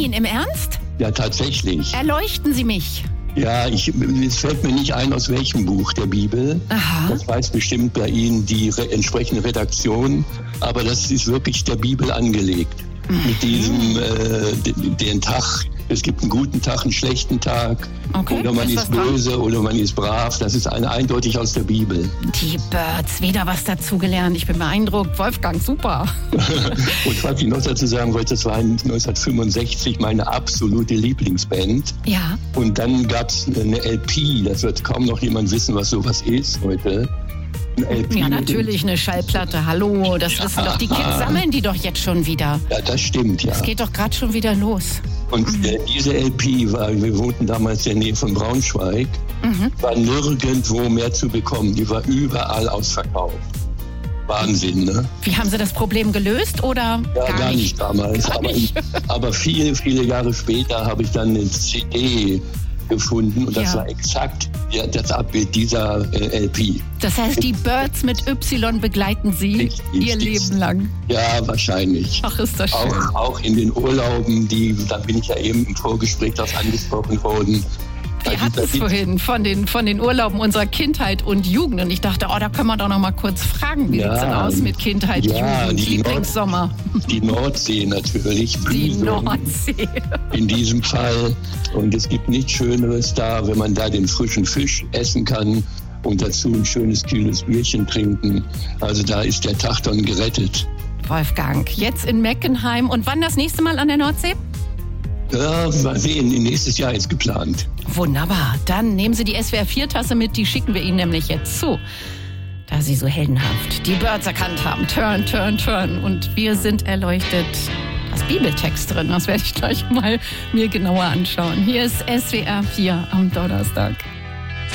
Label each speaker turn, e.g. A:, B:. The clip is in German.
A: Nein, im Ernst?
B: Ja, tatsächlich.
A: Erleuchten Sie mich.
B: Ja, es fällt mir nicht ein, aus welchem Buch der Bibel.
A: Aha.
B: Das weiß bestimmt bei Ihnen die entsprechende Redaktion. Aber das ist wirklich der Bibel angelegt. Mit diesem, den Tag, es gibt einen guten Tag, einen schlechten Tag.
A: Okay,
B: oder man
A: ist
B: ist
A: was dran?
B: böse oder man ist brav. Das ist eindeutig aus der Bibel.
A: Die Birds, wieder was dazugelernt. Ich bin beeindruckt. Wolfgang, super.
B: Und was ich noch dazu sagen wollte, das war 1965 meine absolute Lieblingsband.
A: Ja.
B: Und dann gab es eine LP, das wird kaum noch jemand wissen, was sowas ist heute. Eine LP
A: Ja, natürlich, eine Schallplatte. Hallo, das wissen doch die Kids, sammeln die doch jetzt schon wieder.
B: Ja, das stimmt, ja.
A: Es geht doch gerade schon wieder los.
B: Und diese LP wir wohnten damals in der Nähe von Braunschweig, war nirgendwo mehr zu bekommen. Die war überall ausverkauft. Wahnsinn, ne?
A: Wie haben Sie das Problem gelöst oder
B: Ja, gar nicht damals.
A: Gar nicht.
B: Aber viele, viele Jahre später habe ich dann eine CD gefunden und das
A: Ja.
B: war exakt das Abbild dieser LP.
A: Das heißt, die Birds mit Y begleiten Sie
B: Richtig,
A: Ihr
B: richtig.
A: Leben lang.
B: Ja, wahrscheinlich.
A: Ach, ist das schön.
B: Auch in den Urlauben, da bin ich ja eben im Vorgespräch darauf angesprochen worden.
A: Wir hatten es vorhin von den Urlauben unserer Kindheit und Jugend. Und ich dachte, da können wir doch noch mal kurz fragen, wie sieht es denn aus mit Kindheit, Jugend, Lieblingssommer?
B: Die Nordsee natürlich.
A: Die
B: Büsum
A: Nordsee.
B: In diesem Fall. Und es gibt nichts Schöneres da, wenn man da den frischen Fisch essen kann und dazu ein schönes, kühles Bierchen trinken. Also da ist der Tag dann gerettet.
A: Wolfgang, jetzt in Meckenheim. Und wann das nächste Mal an der Nordsee?
B: Ja, mal sehen, nächstes Jahr ist geplant.
A: Wunderbar. Dann nehmen Sie die SWR4-Tasse mit, die schicken wir Ihnen nämlich jetzt zu. Da Sie so heldenhaft die Birds erkannt haben. Turn, turn, turn. Und wir sind erleuchtet. Da ist Bibeltext drin, das werde ich gleich mal mir genauer anschauen. Hier ist SWR4 am Donnerstag.